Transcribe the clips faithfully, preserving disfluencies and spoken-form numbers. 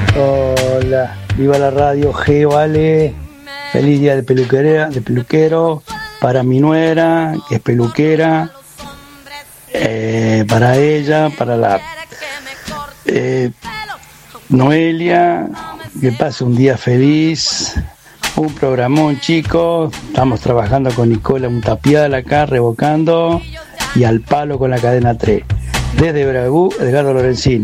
Hola, viva la radio, Geo, Ale, feliz día de peluquera, de peluquero, para mi nuera, que es peluquera, eh, para ella, para la eh, Noelia, que pase un día feliz, un programón, chicos, estamos trabajando con Nicola un tapial acá, revocando, y al palo con la cadena tres, desde Bragú, Edgardo Lorenzini.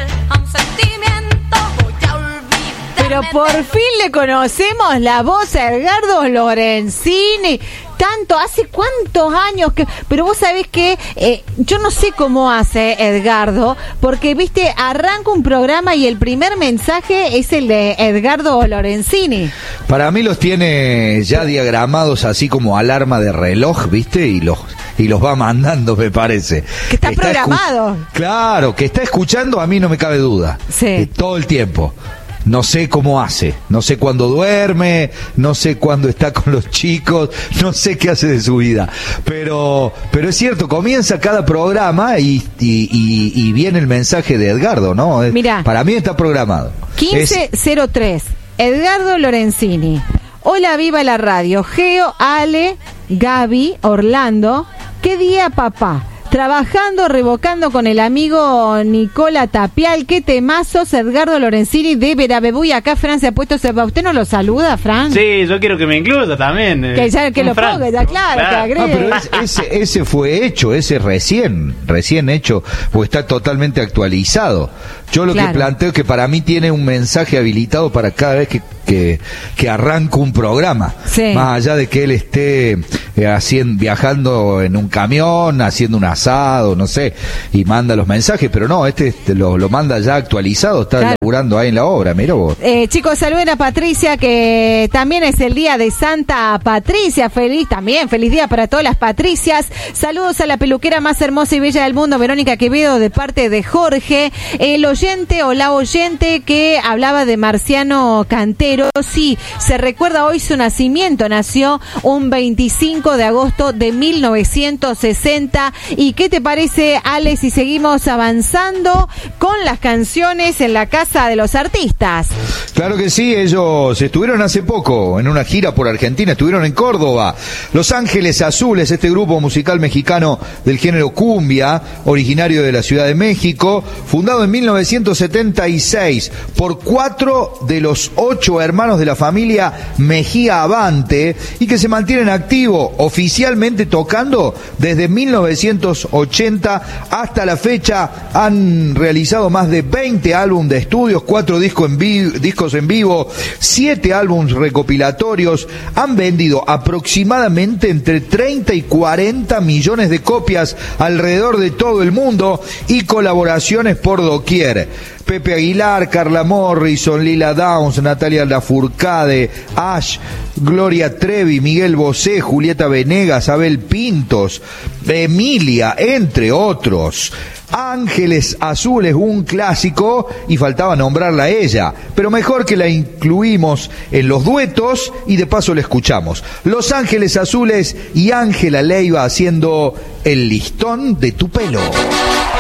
Pero por fin le conocemos la voz a Edgardo Lorenzini. Tanto, hace cuántos años que... Pero vos sabés que eh, yo no sé cómo hace Edgardo, porque, viste, arranca un programa y el primer mensaje es el de Edgardo Lorenzini. Para mí los tiene ya diagramados así como alarma de reloj, viste, y los y los va mandando, me parece. Que está, está programado. Escu- claro, que está escuchando, a mí no me cabe duda. Sí. Eh, todo el tiempo. No sé cómo hace, no sé cuándo duerme, no sé cuándo está con los chicos, no sé qué hace de su vida, pero pero es cierto, comienza cada programa y, y, y, y viene el mensaje de Edgardo, ¿no? Mirá, para mí está programado. quince cero tres, Edgardo Lorenzini. Hola, viva la radio. Geo, Ale, Gaby, Orlando. ¿Qué día, papá? Trabajando, revocando con el amigo Nicola Tapial. Qué temazos, Edgardo Lorenzini de Verabebuy. Acá Fran se ha puesto... ¿Usted no lo saluda, Fran? Sí, yo quiero que me incluya también. Que, ya, que lo ponga, ya claro, claro, que agregue. Ah, pero es, ese, ese fue hecho, ese recién, recién hecho, porque está totalmente actualizado. Yo lo claro. que planteo es que para mí tiene un mensaje habilitado para cada vez que, que, que arranca un programa. Sí. Más allá de que él esté eh, haciendo, viajando en un camión, haciendo un asado, no sé, y manda los mensajes, pero no, este, este lo, lo manda ya actualizado, está claro. laburando ahí en la obra, mira vos. Eh, chicos, saluden a Patricia, que también es el día de Santa Patricia. Feliz también, feliz día para todas las Patricias. Saludos a la peluquera más hermosa y bella del mundo, Verónica Quevedo, de parte de Jorge. El oyente o la oyente que hablaba de Marciano Cantero, sí, se recuerda hoy su nacimiento, nació un veinticinco de agosto de mil novecientos sesenta. ¿Y qué te parece, Ale, si seguimos avanzando con las canciones en la Casa de los Artistas? Claro que sí, ellos estuvieron hace poco en una gira por Argentina, estuvieron en Córdoba. Los Ángeles Azules, este grupo musical mexicano del género cumbia, originario de la Ciudad de México, fundado en mil novecientos setenta y seis por cuatro de los ocho hermanos de la familia Mejía Avante, y que se mantienen activos, oficialmente tocando desde mil novecientos ochenta hasta la fecha. Han realizado más de veinte álbumes de estudios, cuatro discos en, vi- discos en vivo, siete álbumes recopilatorios. Han vendido aproximadamente entre treinta y cuarenta millones de copias alrededor de todo el mundo, y colaboraciones por doquier. Pepe Aguilar, Carla Morrison, Lila Downs, Natalia Lafourcade, Ash, Gloria Trevi, Miguel Bosé, Julieta Venegas, Abel Pintos, Emilia, entre otros. Ángeles Azules, un clásico, y faltaba nombrarla a ella, pero mejor que la incluimos en los duetos y de paso la escuchamos. Los Ángeles Azules y Ángela Leiva haciendo El listón de tu pelo.